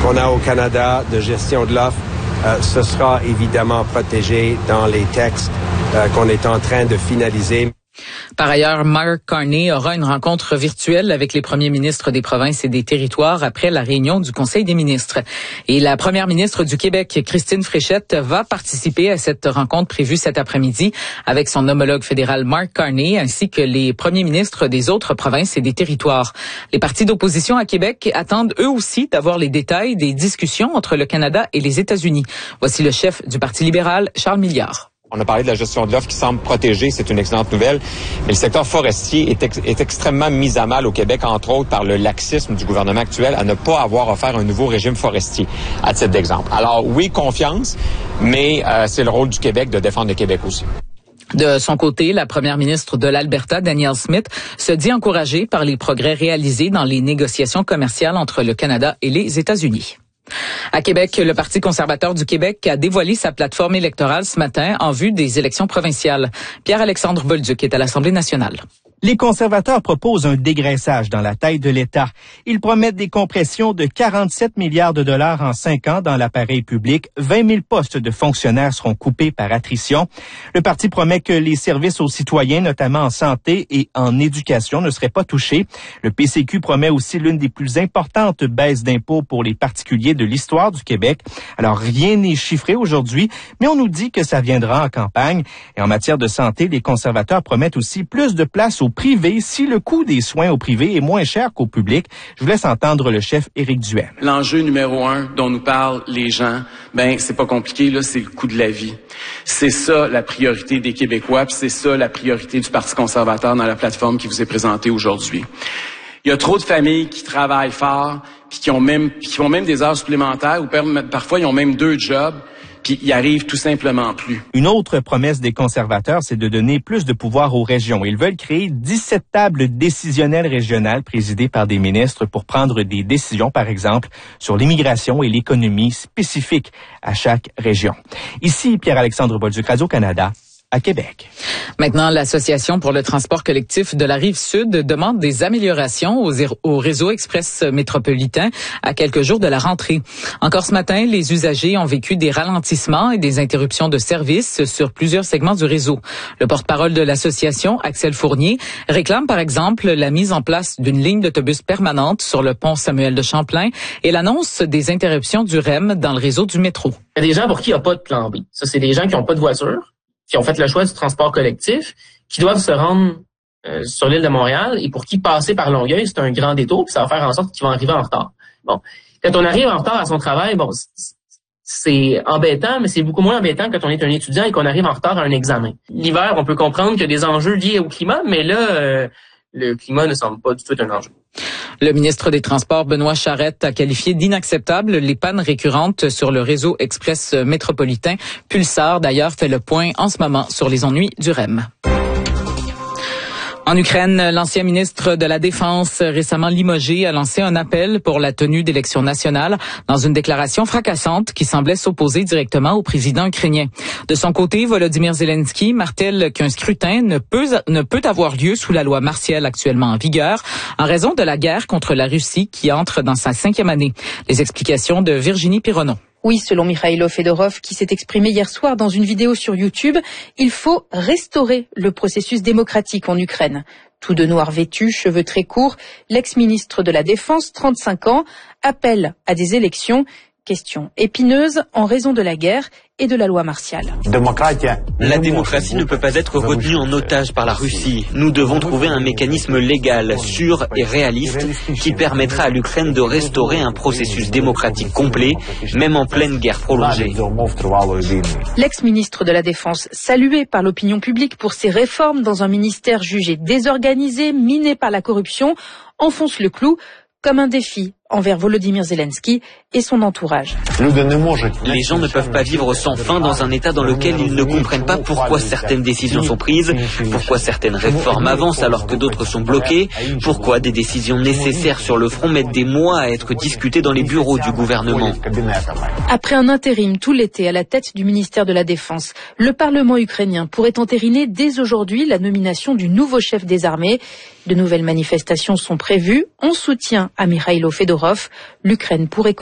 qu'on a au Canada de gestion de l'offre, ce sera évidemment protégé dans les textes qu'on est en train de finaliser. Par ailleurs, Mark Carney aura une rencontre virtuelle avec les premiers ministres des provinces et des territoires après la réunion du Conseil des ministres. Et la première ministre du Québec, Christine Fréchette, va participer à cette rencontre prévue cet après-midi avec son homologue fédéral Mark Carney ainsi que les premiers ministres des autres provinces et des territoires. Les partis d'opposition à Québec attendent eux aussi d'avoir les détails des discussions entre le Canada et les États-Unis. Voici le chef du Parti libéral, Charles Milliard. On a parlé de la gestion de l'offre qui semble protégée, c'est une excellente nouvelle, mais le secteur forestier est extrêmement mis à mal au Québec, entre autres par le laxisme du gouvernement actuel à ne pas avoir offert un nouveau régime forestier, à titre d'exemple. Alors oui, confiance, mais c'est le rôle du Québec de défendre le Québec aussi. De son côté, la première ministre de l'Alberta, Danielle Smith, se dit encouragée par les progrès réalisés dans les négociations commerciales entre le Canada et les États-Unis. À Québec, le Parti conservateur du Québec a dévoilé sa plateforme électorale ce matin en vue des élections provinciales. Pierre-Alexandre Bolduc est à l'Assemblée nationale. Les conservateurs proposent un dégraissage dans la taille de l'État. Ils promettent des compressions de 47 milliards de dollars en 5 ans dans l'appareil public. 20 000 postes de fonctionnaires seront coupés par attrition. Le parti promet que les services aux citoyens, notamment en santé et en éducation, ne seraient pas touchés. Le PCQ promet aussi l'une des plus importantes baisses d'impôts pour les particuliers de l'histoire du Québec. Alors, rien n'est chiffré aujourd'hui, mais on nous dit que ça viendra en campagne. Et en matière de santé, les conservateurs promettent aussi plus de place au privé si le coût des soins au privé est moins cher qu'au public. Je vous laisse entendre le chef Éric Duhem. L'enjeu numéro 1 dont nous parlent les gens, c'est pas compliqué, là, c'est le coût de la vie. C'est ça la priorité des Québécois, puis c'est ça la priorité du Parti conservateur dans la plateforme qui vous est présentée aujourd'hui. Il y a trop de familles qui travaillent fort, puis qui font même des heures supplémentaires, ou parfois ils ont même 2 jobs, puis ils arrivent tout simplement plus. Une autre promesse des conservateurs, c'est de donner plus de pouvoir aux régions. Ils veulent créer 17 tables décisionnelles régionales présidées par des ministres pour prendre des décisions, par exemple, sur l'immigration et l'économie spécifiques à chaque région. Ici, Pierre-Alexandre Bolduc, Radio-Canada, à Québec. Maintenant, l'Association pour le transport collectif de la Rive-Sud demande des améliorations au réseau express métropolitain à quelques jours de la rentrée. Encore ce matin, les usagers ont vécu des ralentissements et des interruptions de service sur plusieurs segments du réseau. Le porte-parole de l'association, Axel Fournier, réclame par exemple la mise en place d'une ligne d'autobus permanente sur le pont Samuel de Champlain et l'annonce des interruptions du REM dans le réseau du métro. Il y a des gens pour qui il n'y a pas de plan B. Ça, c'est des gens qui n'ont pas de voiture, qui ont fait le choix du transport collectif, qui doivent se rendre sur l'île de Montréal et pour qui passer par Longueuil, c'est un grand détour, puis ça va faire en sorte qu'ils vont arriver en retard. Bon, quand on arrive en retard à son travail, c'est embêtant, mais c'est beaucoup moins embêtant quand on est un étudiant et qu'on arrive en retard à un examen. L'hiver, on peut comprendre qu'il y a des enjeux liés au climat, mais là, le climat ne semble pas du tout être un enjeu. Le ministre des Transports, Benoît Charette, a qualifié d'inacceptables les pannes récurrentes sur le réseau express métropolitain. Pulsar, d'ailleurs, fait le point en ce moment sur les ennuis du REM. En Ukraine, l'ancien ministre de la Défense, récemment limogé, a lancé un appel pour la tenue d'élections nationales dans une déclaration fracassante qui semblait s'opposer directement au président ukrainien. De son côté, Volodymyr Zelensky martèle qu'un scrutin ne peut avoir lieu sous la loi martiale actuellement en vigueur en raison de la guerre contre la Russie qui entre dans sa 5e année. Les explications de Virginie Pironneau. Oui, selon Mikhailo Fedorov, qui s'est exprimé hier soir dans une vidéo sur YouTube, il faut restaurer le processus démocratique en Ukraine. Tout de noir vêtu, cheveux très courts, l'ex-ministre de la Défense, 35 ans, appelle à des élections. Question épineuse en raison de la guerre et de la loi martiale. La démocratie ne peut pas être retenue en otage par la Russie. Nous devons trouver un mécanisme légal, sûr et réaliste qui permettra à l'Ukraine de restaurer un processus démocratique complet, même en pleine guerre prolongée. L'ex-ministre de la Défense, salué par l'opinion publique pour ses réformes dans un ministère jugé désorganisé, miné par la corruption, enfonce le clou comme un défi envers Volodymyr Zelensky et son entourage. Les gens ne peuvent pas vivre sans fin dans un État dans lequel ils ne comprennent pas pourquoi certaines décisions sont prises, pourquoi certaines réformes avancent alors que d'autres sont bloquées, pourquoi des décisions nécessaires sur le front mettent des mois à être discutées dans les bureaux du gouvernement. Après un intérim tout l'été à la tête du ministère de la Défense, le Parlement ukrainien pourrait entériner dès aujourd'hui la nomination du nouveau chef des armées. De nouvelles manifestations sont prévues en soutien à Mikhailo Fedorov. L'Ukraine pourrait